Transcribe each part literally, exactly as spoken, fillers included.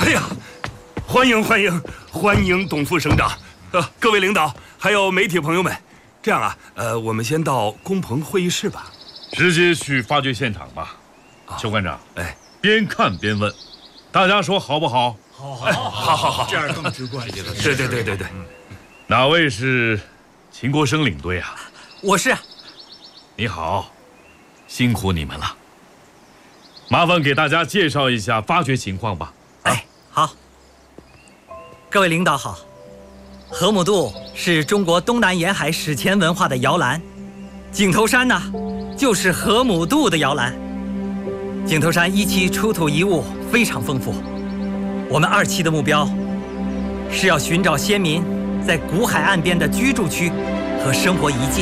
哎呀，欢迎欢迎欢迎董副省长，呃，各位领导，还有媒体朋友们。这样啊，呃，我们先到工棚会议室吧。 直接去发掘现场吧。邱馆长， 哎， 边看边问，大家说好不好？ 好，好，好，好，好，好，这样更直观。 对对对对对。 哪位是秦国生领队啊？ 我是。 你好，辛苦你们了。麻烦给大家介绍一下发掘情况吧。 哎，好。各位领导好。河姆渡是中国东南沿海史前文化的摇篮，井头山呢，就是河姆渡的摇篮。井头山一期出土遗物非常丰富，我们二期的目标是要寻找先民在古海岸边的居住区和生活遗迹。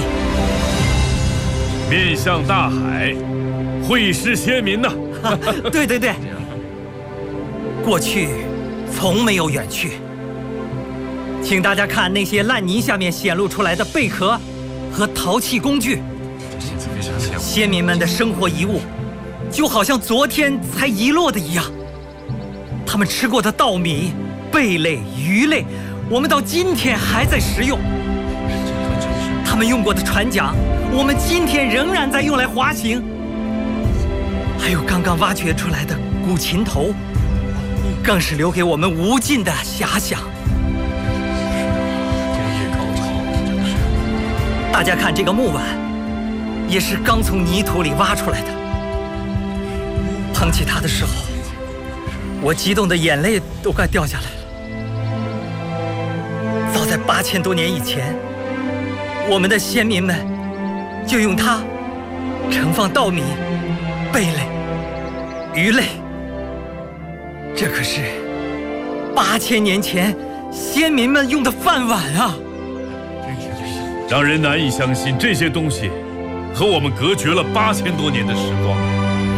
面向大海，会师先民呐！ 对对对，过去从没有远去。请大家看那些烂泥下面显露出来的贝壳和陶器工具，先民们的生活遗物，就好像昨天才遗落的一样。他们吃过的稻米、贝类、鱼类，我们到今天还在食用。他们用过的船桨，我们今天仍然在用来滑行。还有刚刚挖掘出来的古琴头，更是留给我们无尽的遐想。大家看这个木碗，也是刚从泥土里挖出来的。捧起它的时候，我激动的眼泪都快掉下来了。早在八千多年以前，我们的先民们就用它盛放稻米、贝类、鱼类。这可是八千年前先民们用的饭碗啊！ 让人难以相信，这些东西和我们隔绝了八千多年的时光。